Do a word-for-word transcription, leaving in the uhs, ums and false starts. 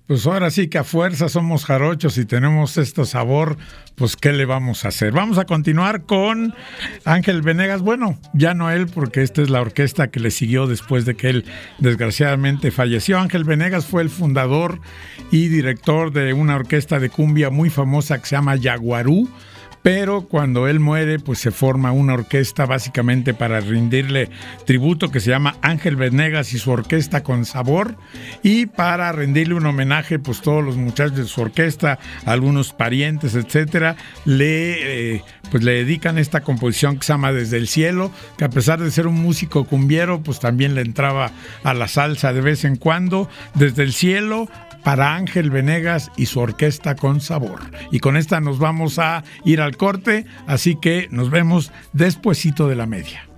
Pues ahora sí que a fuerza somos jarochos y tenemos este sabor, pues ¿qué le vamos a hacer? Vamos a continuar con Ángel Venegas. Bueno, ya no él, porque esta es la orquesta que le siguió después de que él desgraciadamente falleció. Ángel Venegas fue el fundador y director de una orquesta de cumbia muy famosa que se llama Yaguarú. Pero cuando él muere, pues se forma una orquesta básicamente para rendirle tributo que se llama Ángel Venegas y su orquesta con sabor, y para rendirle un homenaje, pues todos los muchachos de su orquesta, algunos parientes, etcétera, le eh, pues le dedican esta composición que se llama Desde el Cielo, que a pesar de ser un músico cumbiero, pues también le entraba a la salsa de vez en cuando. Desde el Cielo, para Ángel Venegas y su orquesta con sabor. Y con esta nos vamos a ir al corte, así que nos vemos despuesito de la media.